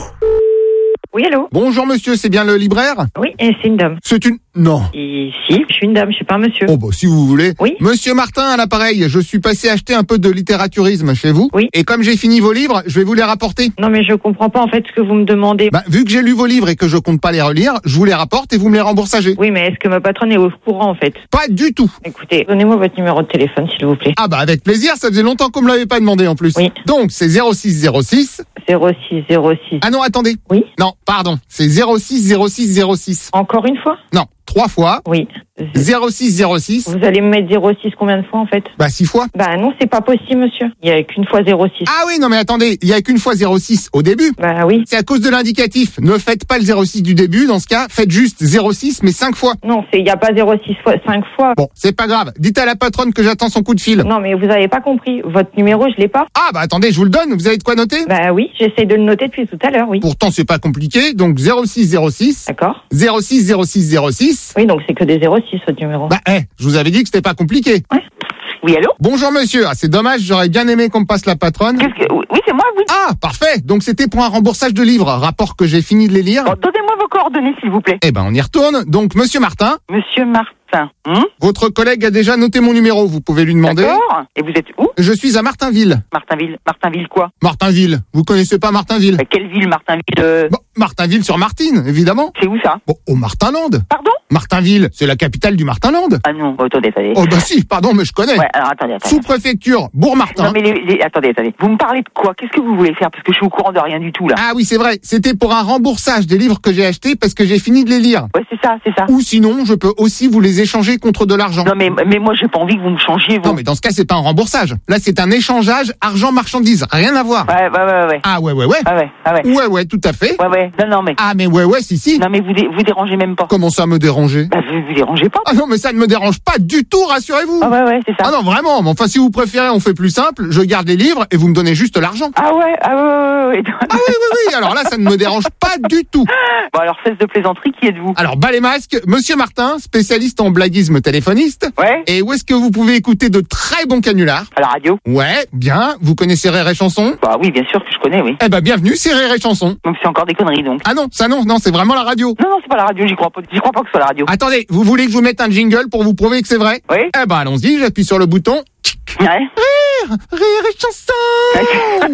Oui, allô? Bonjour monsieur, c'est bien le libraire? Oui, et c'est une dame. C'est une... Non. Et si, je suis une dame, je suis pas un monsieur. Oh bah si vous voulez. Oui. Monsieur Martin à l'appareil, je suis passé acheter un peu de littératourisme chez vous. Oui. Et comme j'ai fini vos livres, je vais vous les rapporter. Non mais je comprends pas en fait ce que vous me demandez. Bah vu que j'ai lu vos livres et que je compte pas les relire, je vous les rapporte et vous me les remboursagez. Oui, mais est-ce que ma patronne est au courant en fait? Pas du tout. Écoutez, donnez-moi votre numéro de téléphone s'il vous plaît. Ah bah avec plaisir, ça faisait longtemps qu'on me l'avait pas demandé en plus. Oui. Donc c'est zéro six zéro six. zéro six zéro six. Ah non, attendez. Oui. Non, pardon, c'est zéro six zéro six zéro six. Encore une fois? Non, trois fois. Oui. zéro six zéro six. Vous allez me mettre zéro six combien de fois en fait? Bah six fois. Bah non, c'est pas possible monsieur. Il y a qu'une fois zéro six. Ah oui, non mais attendez, il y a qu'une fois zéro six au début. Bah oui. C'est à cause de l'indicatif. Ne faites pas le zéro six du début dans ce cas, faites juste zéro six mais cinq fois. Non, c'est il y a pas zéro six fois cinq fois. Bon, c'est pas grave. Dites à la patronne que j'attends son coup de fil. Non mais vous avez pas compris. Votre numéro, je l'ai pas. Ah bah attendez, je vous le donne, vous avez de quoi noter? Bah oui, j'essaie de le noter depuis tout à l'heure, oui. Pourtant c'est pas compliqué, donc zéro six zéro six. D'accord. zéro six zéro six zéro six. Oui, donc c'est que des zéro six votre numéro. Bah eh, je vous avais dit que c'était pas compliqué. Ouais. Oui, allô? Bonjour monsieur, ah, c'est dommage, j'aurais bien aimé qu'on me passe la patronne. Qu'est-ce que... Oui, c'est moi, oui. Ah, parfait, donc c'était pour un remboursage de livres, rapport que j'ai fini de les lire. Bon, donnez-moi vos coordonnées, s'il vous plaît. Eh ben on y retourne, donc monsieur Martin. Monsieur Martin. Hum Votre collègue a déjà noté mon numéro, vous pouvez lui demander. D'accord. Et vous êtes où? Je suis à Martinville. Martinville. Martinville quoi? Martinville. Vous connaissez pas Martinville? Mais quelle ville, Martinville euh... Bon, Martinville sur Martine, évidemment. C'est où ça? Bon, au Martinland. Pardon? Martinville, c'est la capitale du Martinland. Ah non, bon, attendez, attendez. Oh bah si, pardon, mais je connais. Ouais, alors attendez, attendez. Sous-préfecture, Bourg-Martin. Non mais les, les, attendez, attendez. Vous me parlez de quoi? Qu'est-ce que vous voulez faire? Parce que je suis au courant de rien du tout là. Ah oui, c'est vrai. C'était pour un remboursage des livres que j'ai achetés parce que j'ai fini de les lire. Ouais, c'est ça, c'est ça. Ou sinon, je peux aussi vous les échanger contre de l'argent. Non mais mais moi j'ai pas envie que vous me changiez. Vous. Non mais dans ce cas, c'est pas un remboursage. Là, c'est un échangeage argent-marchandise. Rien à voir. Ouais, ouais, ouais, ouais. Ah ouais, ouais, ouais. Ah ouais, ah ouais. Ouais, ouais, tout à fait. Ouais, ouais. Non, non mais. Ah mais ouais, ouais, si, si. Non mais vous dé- vous dérangez même pas. Comment ça me déranger? Bah vous vous dérangez pas. Ah non, mais ça ne me dérange pas du tout, rassurez-vous. Ah ouais, ouais, c'est ça. Ah non, vraiment. Mais enfin, si vous préférez, on fait plus simple. Je garde les livres et vous me donnez juste l'argent. Ah ouais, ah ouais, ouais, ouais. Ah oui, oui, oui. Alors là, ça ne me dérange pas du tout. Bon alors, cesse de plaisanterie, qui êtes-vous? Alors, bas les masques, Monsieur Martin, spécialiste en blaguisme téléphoniste. Ouais. Et où est-ce que vous pouvez écouter de très bons canulars? À la radio. Ouais, bien. Vous connaissez Rire et Chanson? Bah oui, bien sûr que je connais, oui. Eh ben, bienvenue, c'est Rire et Chanson. Donc c'est encore des conneries, donc. Ah non, ça non, non, c'est vraiment la radio. Non, non, c'est pas la radio, j'y crois pas. J'y crois pas que ce soit la radio. Attendez, vous voulez que je vous mette un jingle pour vous prouver que c'est vrai? Oui. Eh ben, allons-y, j'appuie sur le bouton. Ouais. Rire, rire et chanson.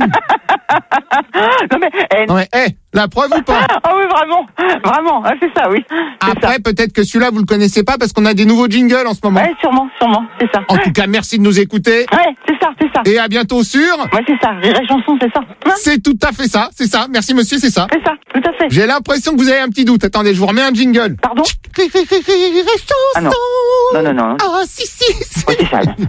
Non mais, eh, Non mais, eh, la preuve ou pas? Ah oui, vraiment, vraiment, ah, c'est ça, oui. C'est Après, ça. peut-être que celui-là, vous le connaissez pas parce qu'on a des nouveaux jingles en ce moment. Ouais, sûrement, sûrement, c'est ça. En tout cas, merci de nous écouter. Ouais, c'est ça, c'est ça. Et à bientôt sur... Ouais, c'est ça, Rire et Chanson, c'est ça. Hein? C'est tout à fait ça, c'est ça. Merci monsieur, c'est ça. C'est ça, tout à fait. J'ai l'impression que vous avez un petit doute. Attendez, je vous remets un jingle. Pardon? Rire, rire, rire, rire et chanson. Ah non. Non, non, non. Ah si, si, si. Ouais, c'est ça. Là.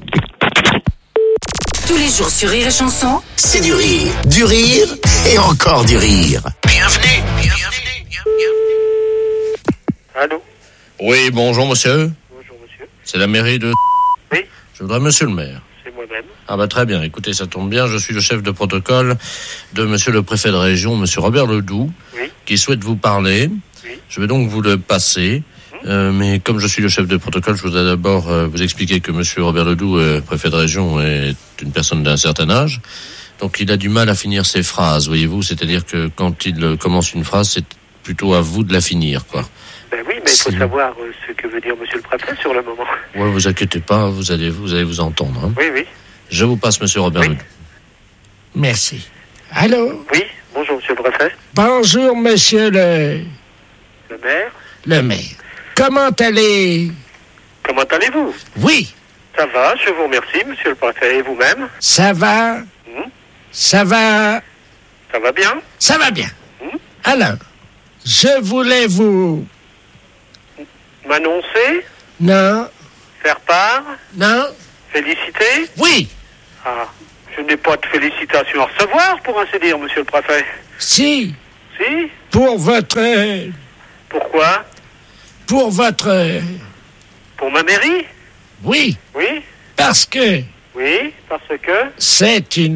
Tous les jours sur Rire et Chanson, C'est du rire, du rire et encore du rire. Bienvenue, bienvenue, bienvenue. Allô? Oui, bonjour monsieur. Bonjour monsieur. C'est la mairie de... Oui. Je voudrais monsieur le maire. C'est moi-même. Ah bah très bien, écoutez, ça tombe bien, je suis le chef de protocole de monsieur le préfet de région, monsieur Robert Ledoux, Oui. qui souhaite vous parler. Oui. Je vais donc vous le passer. Hum? Euh, mais comme je suis le chef de protocole, je voudrais d'abord euh, vous expliquer que Monsieur Robert Ledoux, euh, préfet de région, est une personne d'un certain âge. Donc il a du mal à finir ses phrases, voyez-vous. C'est-à-dire que quand il euh, commence une phrase, c'est plutôt à vous de la finir, quoi. Ben oui, mais il faut savoir euh, ce que veut dire Monsieur le préfet sur le moment. Ouais, vous inquiétez pas, vous allez vous allez vous entendre. Hein. Oui, oui. Je vous passe Monsieur Robert oui. Ledoux. Merci. Allô? Oui, bonjour Monsieur le préfet. Bonjour Monsieur le... Le maire. Le maire. Comment allez... Comment allez-vous? Oui. Ça va, je vous remercie Monsieur le préfet. Et vous-même? Ça va. Mmh. Ça va. Ça va bien? Ça va bien. Mmh. Alors, je voulais vous... M'annoncer? Non. Faire part? Non. Féliciter? Oui. Ah, je n'ai pas de félicitations à recevoir, pour ainsi dire, Monsieur le préfet. Si. Si? Pour votre... Pourquoi? Pour votre... Pour ma mairie? Oui. Oui. Parce que... Oui, parce que... C'est une...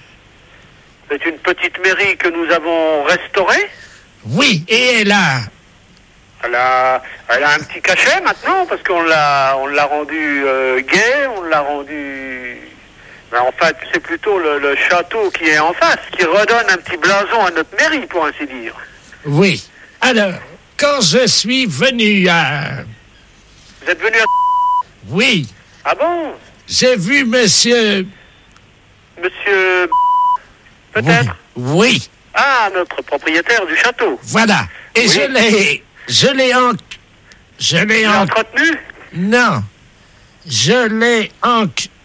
C'est une petite mairie que nous avons restaurée? Oui, et elle a... Elle a, elle a un petit cachet maintenant, parce qu'on l'a, on l'a rendu euh, gai, on l'a rendu... Mais en fait, c'est plutôt le, le château qui est en face, qui redonne un petit blason à notre mairie, pour ainsi dire. Oui. Alors, quand je suis venu à... Vous êtes venu à... Oui. Ah bon? J'ai vu monsieur... Monsieur... Peut-être? Oui. oui. Ah, notre propriétaire du château. Voilà. Et oui. je l'ai... Je l'ai en... Je l'ai en... entretenu? Non. Je l'ai en...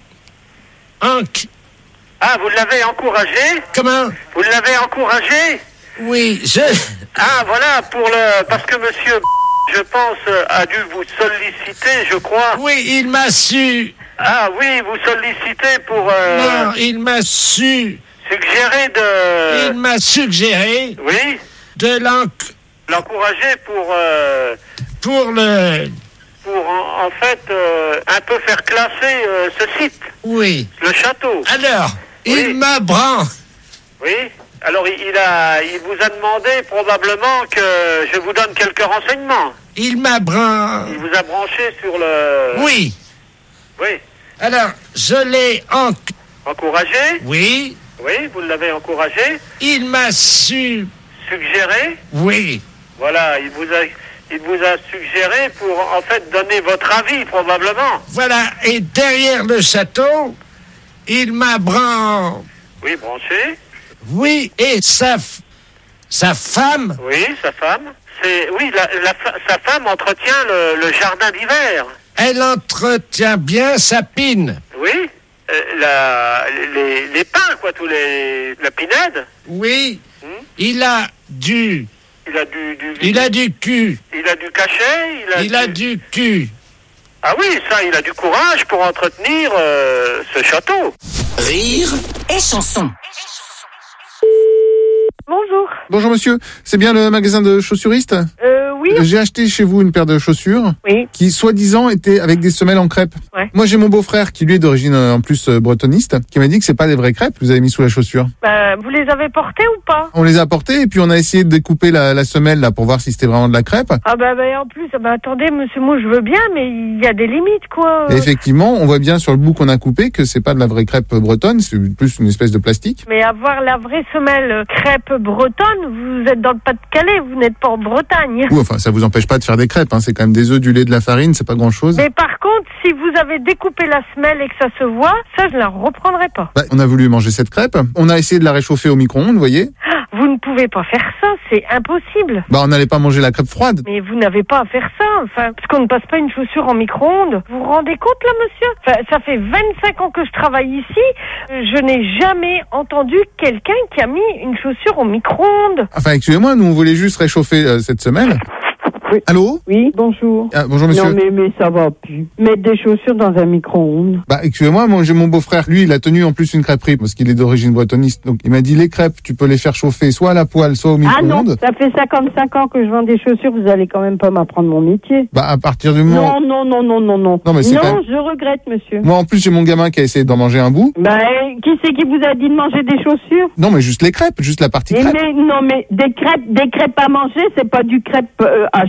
en... Ah, vous l'avez encouragé? Comment? Vous l'avez encouragé? Oui, je... Ah, voilà, pour le... Parce que monsieur, je pense, a dû vous solliciter, je crois. Oui, il m'a su... Ah oui, vous sollicitez pour... Euh... Non, il m'a su... Suggérer de... Il m'a suggéré... Oui? De l'enc... L'encourager pour... Euh... Pour le... Pour, en, en fait, euh, un peu faire classer euh, ce site. Oui. Le château. Alors, oui. il m'a bran... Oui. Alors, il, il a... Il vous a demandé probablement que je vous donne quelques renseignements. Il m'a bran... Il vous a branché sur le... Oui. Oui. Alors, je l'ai en... encouragé? Oui. Oui, vous l'avez encouragé? Il m'a su... Suggéré? Oui. Voilà, il vous a, il vous a suggéré pour, en fait, donner votre avis, probablement. Voilà, et derrière le château, il m'a bran... Oui, branché. Oui, et sa... sa femme... Oui, sa femme. C'est, oui, la, la, sa femme entretient le, le jardin d'hiver. Elle entretient bien sa pine. Oui, euh, la, les, les pins, quoi, tous les... la pinède. Oui, hmm? il a du... Il a du, du... Il a du cul. Il a du cachet, il a Il du... a du cul. Ah oui, ça, il a du courage pour entretenir euh, ce château. Rire et chanson. Bonjour. Bonjour monsieur, c'est bien le magasin de chaussuristes? Euh, oui. J'ai acheté chez vous une paire de chaussures oui. qui, soi-disant, était avec des semelles en crêpe. Ouais. Moi, j'ai mon beau-frère qui, lui, est d'origine euh, en plus euh, bretoniste, qui m'a dit que c'est pas des vraies crêpes que vous avez mis sous la chaussure. Bah, vous les avez portées ou pas? On les a portées et puis on a essayé de découper la, la semelle là pour voir si c'était vraiment de la crêpe. Ah bah, bah en plus, bah attendez, monsieur Mou, je veux bien, mais il y a des limites, quoi. Et effectivement, on voit bien sur le bout qu'on a coupé que c'est pas de la vraie crêpe bretonne, c'est plus une espèce de plastique. Mais avoir la vraie semelle crêpe bretonne, vous êtes dans le Pas-de-Calais, vous n'êtes pas en Bretagne. Ou enfin, ça vous empêche pas de faire des crêpes, hein. C'est quand même des œufs, du lait, de la farine, c'est pas grand-chose. Mais par contre, si vous avez découpé la semelle et que ça se voit, ça je la reprendrai pas. Bah, on a voulu manger cette crêpe, on a essayé de la réchauffer au micro-ondes, vous voyez. Vous ne pouvez pas faire ça, c'est impossible. Bah, on n'allait pas manger la crêpe froide. Mais vous n'avez pas à faire ça, enfin, parce qu'on ne passe pas une chaussure en micro-ondes. Vous vous rendez compte, là, monsieur? Enfin, ça fait vingt-cinq ans que je travaille ici, je n'ai jamais entendu quelqu'un qui a mis une chaussure au micro-ondes. Enfin, excusez-moi, nous, on voulait juste réchauffer euh, cette semelle. Oui. Allô? Oui, bonjour. Ah, bonjour, monsieur. Non, mais, mais ça va plus. Mettre des chaussures dans un micro-ondes. Bah, excusez-moi, moi, j'ai mon beau-frère. Lui, il a tenu en plus une crêperie parce qu'il est d'origine bretoniste. Donc, il m'a dit, les crêpes, tu peux les faire chauffer soit à la poêle, soit au micro-ondes. Ah non, ça fait cinquante-cinq ans que je vends des chaussures, vous allez quand même pas m'apprendre mon métier. Bah, à partir du moment... Non, non, non, non, non, non. Non, mais c'est non quand même... je regrette, monsieur. Moi, en plus, j'ai mon gamin qui a essayé d'en manger un bout. Bah, qui c'est qui vous a dit de manger des chaussures? Non, mais juste les crêpes, juste la partie Et crêpe. mais, non, mais des crêpes, des crêpes à manger, c'est pas du crêpe euh, à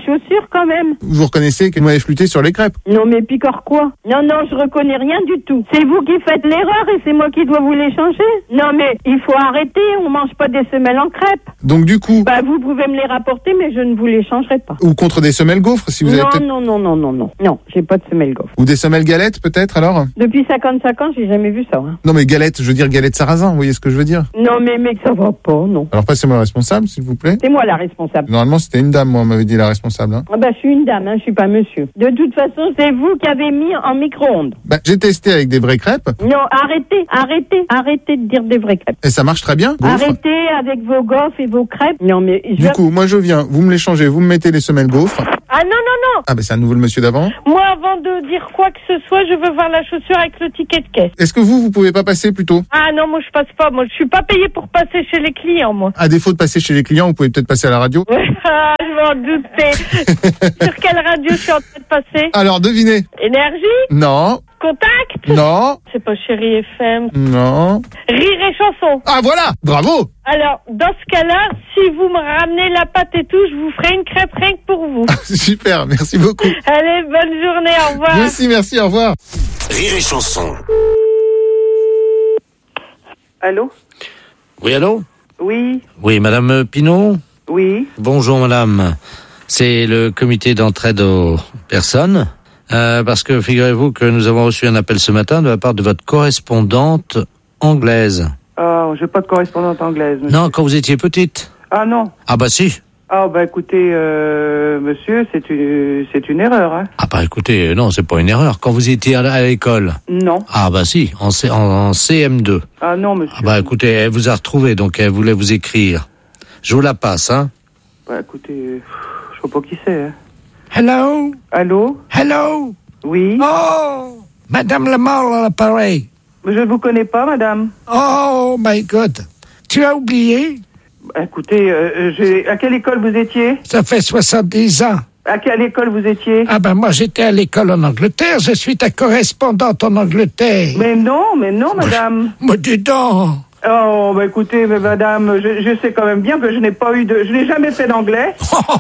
chaussures quand même. Vous reconnaissez que vous m'avez flûté sur les crêpes. Non mais picore quoi? Non, non, je reconnais rien du tout. C'est vous qui faites l'erreur et c'est moi qui dois vous les changer. Non mais il faut arrêter, on mange pas des semelles en crêpes. Donc du coup... Bah vous pouvez me les rapporter mais je ne vous les changerai pas. Ou contre des semelles gaufres, si vous non, avez peut-être... Non, non, non, non, non, non, j'ai pas de semelles gaufres. Ou des semelles galettes, peut-être, alors? Depuis cinquante-cinq ans, j'ai jamais vu ça. Hein. Non mais galettes, je veux dire galettes sarrasin, vous voyez ce que je veux dire? Non mais mec, ça va pas, non. Alors passez-moi le responsable, s'il vous plaît. C'est moi la responsable. Normalement, c'était une dame, moi, on m'avait dit la responsable. Hein. Ah bah je suis une dame, hein, je suis pas monsieur. De toute façon, c'est vous qui avez mis en micro-ondes. Bah, j'ai testé avec des vraies crêpes. Non, arrêtez, arrêtez, arrêtez de dire des vraies crêpes. Et ça marche très bien. Gaufres. Arrêtez avec vos gaufres et vos crêpes. Non mais... Je... Du coup, moi je viens, vous me les changez, vous me mettez les semelles gaufres. Ah non, non, non. Ah bah c'est à nouveau le monsieur d'avant. Moi, avant de dire quoi que ce soit, je veux voir la chaussure avec le ticket de caisse. Est-ce que vous, vous pouvez pas passer plutôt? Ah non, moi je passe pas. Moi, je suis pas payée pour passer chez les clients, moi. À défaut de passer chez les clients, vous pouvez peut-être passer à la radio. Ah, je m'en doutais. Sur quelle radio je suis en train de passer? Alors, devinez. Énergie? Non. Contact? Non. C'est pas Chérie F M. Non. Rire et chanson. Ah voilà, bravo. Alors, dans ce cas-là, si vous me ramenez la pâte et tout, je vous ferai une crêpe rien que pour vous. Super, merci beaucoup. Allez, bonne journée, au revoir. Vous aussi, merci, au revoir. Rire et chanson. Allô? Oui, allô? Oui. Oui, madame Pinault? Oui. Bonjour, madame. C'est le comité d'entraide aux personnes. Euh, parce que figurez-vous que nous avons reçu un appel ce matin de la part de votre correspondante anglaise. Oh, j'ai pas de correspondante anglaise, monsieur. Non, quand vous étiez petite. Ah non. Ah bah si. Ah bah écoutez, euh, monsieur, c'est une, c'est une erreur, hein. Ah bah écoutez, non, c'est pas une erreur. Quand vous étiez à, à l'école. Non. Ah bah si, en, C, en, en C M deux. Ah non, monsieur. Ah bah écoutez, elle vous a retrouvé, donc elle voulait vous écrire. Je vous la passe, hein. Bah écoutez, je sais pas qui c'est, hein. Hello? Allô? Hello? Oui? Oh! Madame Lamar à l'appareil. Je ne vous connais pas, madame. Oh my God. Tu as oublié? Bah, écoutez, euh, j'ai... à quelle école vous étiez? Ça fait soixante-dix ans. À quelle école vous étiez? Ah ben moi j'étais à l'école en Angleterre, je suis ta correspondante en Angleterre. Mais non, mais non, madame. Mais dis donc. Oh, bah écoutez, mais madame, je, je sais quand même bien que je n'ai pas eu de... Je n'ai jamais fait d'anglais.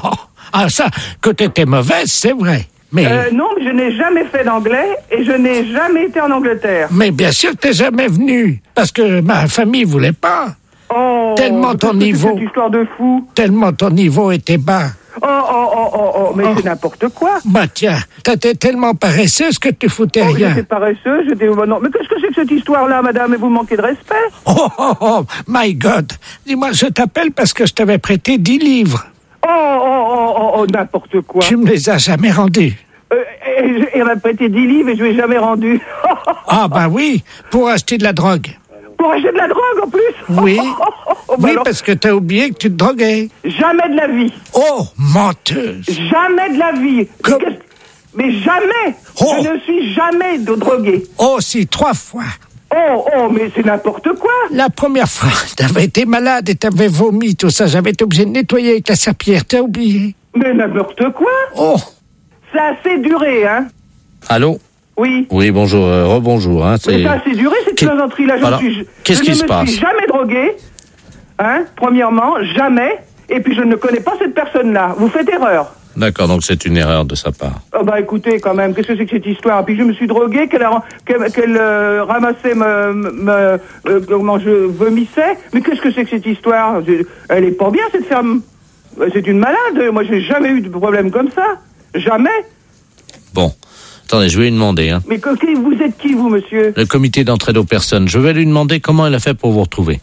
Ah ça, que t'étais mauvaise, c'est vrai. Mais... Euh, non, je n'ai jamais fait d'anglais et je n'ai jamais été en Angleterre. Mais bien sûr que t'es jamais venu, parce que ma famille voulait pas. Oh, tellement ton niveau... cette histoire de fou. Tellement ton niveau était bas. Oh, oh, oh, oh, oh, mais oh. C'est n'importe quoi. Bah tiens, t'étais tellement paresseuse que tu foutais oh, rien. J'étais paresseuse, j'étais... Non, mais qu'est-ce que c'est que cette histoire-là, madame? Et vous manquez de respect. Oh, oh, oh, my God. Dis-moi, je t'appelle parce que je t'avais prêté dix livres. Oh, oh, oh, oh, oh, n'importe quoi. Tu me les as jamais rendus. Euh, et, et, il m'a prêté dix livres et je ne l'ai jamais rendu. Ah, bah oui, pour acheter de la drogue. Pour acheter de la drogue, en plus? Oui. Oh, oh, oh, oh, oui, alors... parce que t'as oublié que tu te droguais. Jamais de la vie. Oh, menteuse. Jamais de la vie. Comme... Mais jamais. Oh. Je ne suis jamais de drogué. Oh, si, trois fois. Oh, oh, mais c'est n'importe quoi. La première fois, t'avais été malade et t'avais vomi, tout ça. J'avais été obligé de nettoyer avec la serpillière. T'as oublié? Mais n'importe quoi. Oh. Ça a assez duré, hein. Allô? Oui. Oui, bonjour, euh, rebonjour. Hein, c'est... Mais ça a assez duré, cette plaisanterie-là. Alors, suis... qu'est-ce qui se passe? Je ne me suis jamais drogué, hein, premièrement, jamais. Et puis je ne connais pas cette personne-là. Vous faites erreur. D'accord, donc c'est une erreur de sa part. Oh bah écoutez, quand même, qu'est-ce que c'est que cette histoire? Puis je me suis drogué, qu'elle, a, qu'elle, qu'elle euh, ramassait, me, me, euh, comment je vomissais. Mais qu'est-ce que c'est que cette histoire? Elle est pas bien, cette femme. C'est une malade. Moi, j'ai jamais eu de problème comme ça. Jamais. Bon. Attendez, je vais lui demander. Hein. Mais que, vous êtes qui, vous, monsieur? Le comité d'entraide aux personnes. Je vais lui demander comment elle a fait pour vous retrouver.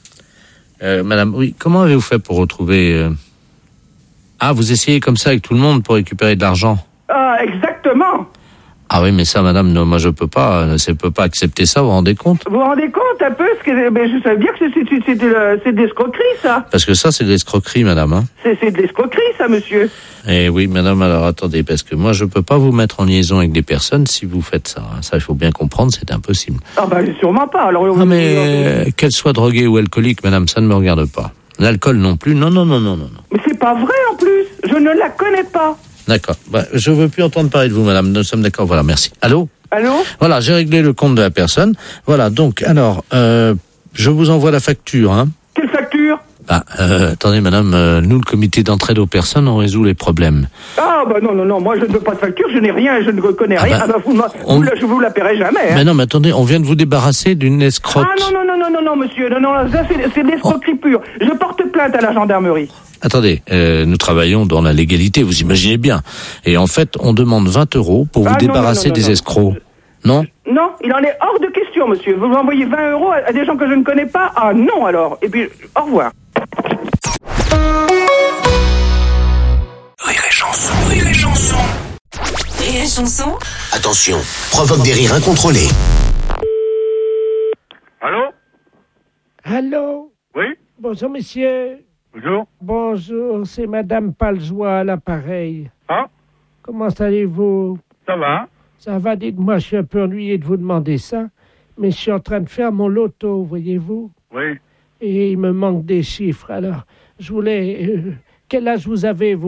Euh, madame, oui, comment avez-vous fait pour retrouver... Euh... Ah, vous essayez comme ça avec tout le monde pour récupérer de l'argent? Ah, exactement. Ah oui, mais ça, madame, non, moi je peux pas, je peux pas accepter ça, vous vous rendez compte? Vous vous rendez compte un peu ce que, mais je savais bien que c'est, c'est, c'est, de, c'est de l'escroquerie, ça. Parce que ça, c'est de l'escroquerie, madame, hein. C'est, c'est de l'escroquerie, ça, monsieur. Eh oui, madame, alors attendez, parce que moi je peux pas vous mettre en liaison avec des personnes si vous faites ça. Ça, il faut bien comprendre, c'est impossible. Ah bah, sûrement pas, alors... Ah mais, euh, qu'elle soit droguée ou alcoolique, madame, ça ne me regarde pas. L'alcool non plus, non, non, non, non, non. Mais c'est pas vrai, en plus. Je ne la connais pas. D'accord. Bah, je veux plus entendre parler de vous, madame. Nous sommes d'accord. Voilà, merci. Allô? Allô? Voilà, j'ai réglé le compte de la personne. Voilà, donc, alors, euh, je vous envoie la facture, hein. Quelle facture? Bah, euh, attendez, madame, euh, nous, le comité d'entraide aux personnes, on résout les problèmes. Ah, bah non, non, non, moi je ne veux pas de facture, je n'ai rien, je ne reconnais Ah rien. bah, Ah bah, vous, vous, on... je vous la paierai jamais. Hein. Mais non, mais attendez, on vient de vous débarrasser d'une escroque. Ah non, non, non, non, non, non, monsieur, non, non, ça c'est, c'est de l'escroquerie pure. Je porte plainte à la gendarmerie. Attendez, euh, nous travaillons dans la légalité, vous imaginez bien. Et en fait, on demande vingt euros pour Ah, vous non, débarrasser non, non, non, des non. escrocs. Non? Non, il en est hors de question, monsieur. Vous envoyez vingt euros à des gens que je ne connais pas? Ah non, alors. Et puis, au revoir. Rire et chanson, rire et chanson. Rire et chanson. Attention, provoque des rires incontrôlés. Allô? Allô? Oui? Bonjour, monsieur. Bonjour. Bonjour, c'est Madame Paljoie à l'appareil. Ah? Comment allez-vous? Ça va? Ça va, dites-moi, je suis un peu ennuyé de vous demander ça, mais je suis en train de faire mon loto, voyez-vous? Oui. Et il me manque des chiffres, alors je voulais... Euh, quel âge vous avez, vous?